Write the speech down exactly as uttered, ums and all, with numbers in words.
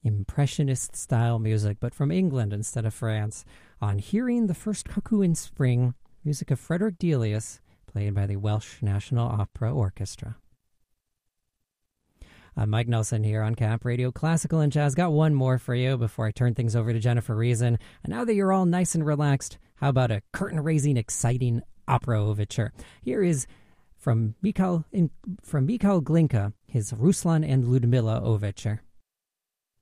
impressionist-style music, but from England instead of France, on Hearing the First Cuckoo in Spring, music of Frederick Delius, played by the Welsh National Opera Orchestra. I'm Mike Nelson here on Camp Radio Classical and Jazz. Got one more for you before I turn things over to Jennifer Reason. And now that you're all nice and relaxed, how about a curtain-raising, exciting opera overture? Here is from Mikhail, in, from Mikhail Glinka, his Ruslan and Ludmilla overture.